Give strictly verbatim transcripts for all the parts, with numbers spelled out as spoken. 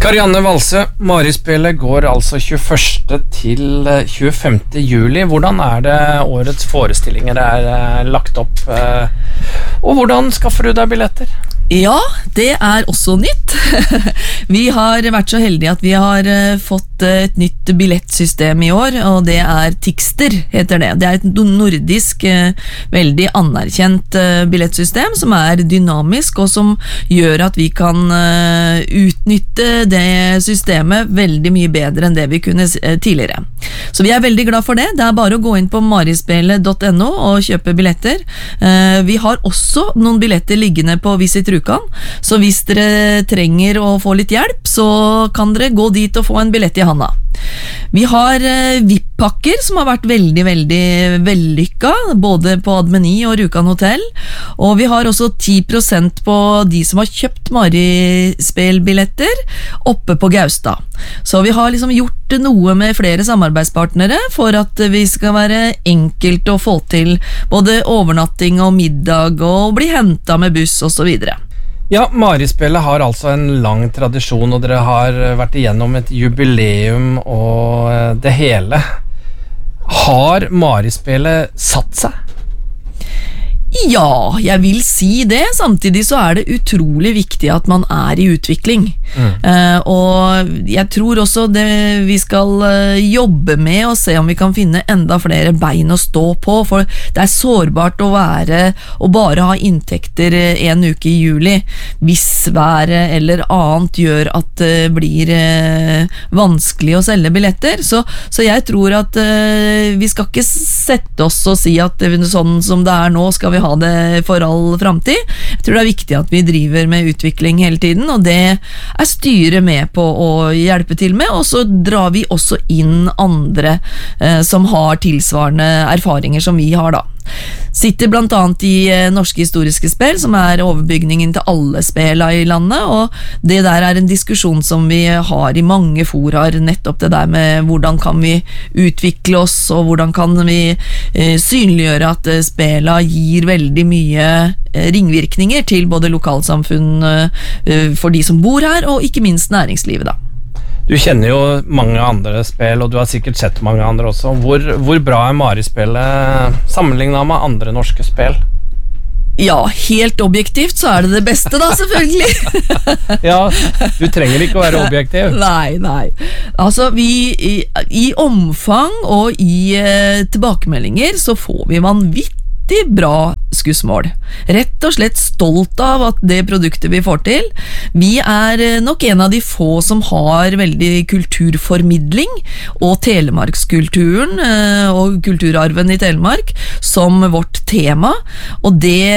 Karianne Valse, Marispillet går altså tjueførste til tjuefemte juli. Hvordan er det årets forestillinger er lagt opp, og hvordan skaffer du deg billetter? Ja, det er også nytt. Vi har vært så heldige at vi har fått et nytt billettsystem i år, og det er Tixter, heter det. Det er et nordisk, veldig anerkjent billettsystem som er dynamisk, og som gjør at vi kan utnytte det systemet veldig mye bedre enn det vi kunne tidligere. Så vi er veldig glad for det. Det er bare å gå inn på marispillet punktum no og kjøpe billetter. Vi har også noen billetter liggende på Visit Rjukan, så hvis dere trenger å få litt hjelp, så kan dere gå dit og få en billett i handa. Vi har V I P-pakker som har vært veldig, veldig vellykka, både på Admeny og Rjukan Hotel, og vi har også ti prosent på de som har kjøpt Marispel-billetter oppe på Gaustad. Så vi har liksom gjort noe med flere samarbeidspartnere for at vi skal være enkelt å få til både overnatting og middag og bli hentet med buss og så videre. Ja, Marispillet har altså en lang tradisjon, og dere har vært igjennom et jubileum og det hele. Har Marispillet satt seg? Ja, jeg vil si det. Samtidig så er det utrolig viktig at man er i utvikling. Mm. Uh, og jeg tror også det vi skal uh, jobbe med og se om vi kan finne enda flere bein å stå på, for det er sårbart å være og bare ha inntekter en uke i juli hvis været eller annet gjør at det blir uh, vanskelig å selge billetter. Så, så jeg tror at uh, vi skal ikke sette oss og si at sånn som det er nå skal vi ha det for all fremtid. Jeg tror det er viktig at vi driver med utvikling hele tiden, og det er styret med på å hjelpe til med, og så drar vi også inn andre eh, som har tilsvarende erfaringer som vi har da. Sitter blant annet i eh, Norske Historiske Spel, som er overbygningen til alle spela i landet, og det der er en diskusjon som vi har i mange foraer, nettopp det der med hvordan kan vi utvikle oss, og hvordan kan vi eh, synliggjøre at eh, spela gir veldig mye eh, ringvirkninger til både lokalsamfunn eh, for de som bor her, og ikke minst næringslivet da. Du kjenner jo mange andre spill, og du har sikkert sett mange andre også. Hvor, hvor bra er Marispillet sammenlignet med andre norske spill? Ja, helt objektivt så er det det beste da, selvfølgelig. Ja, du trenger ikke å være objektiv. Nei, nei. Altså, vi, i, i omfang og i eh, tilbakemeldinger så får vi vanvittig bra skussmål. Rett og slett stolt av at det produktet vi får til. Vi er nok en av de få som har veldig kulturformidling og telemarkskulturen og kulturarven i Telemark som vårt tema, og det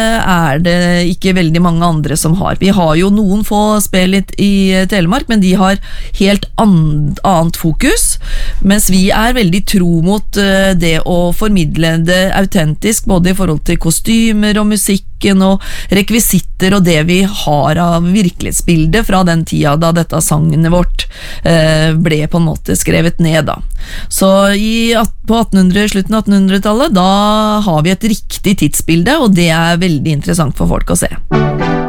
er det ikke veldig mange andre som har. Vi har jo noen få spill i Telemark, men de har helt annet fokus, mens vi er veldig tro mot det å formidle det autentisk, både i forhold til kostymer og musikken og rekvisitter og det vi har av virkelighetsbildet fra den tida da dette sangene vårt eh, ble på en måte skrevet ned da. Så i, på attenhundre, slutten av attenhundretallet da har vi et riktig tidsbilde, og det er veldig interessant for folk å se.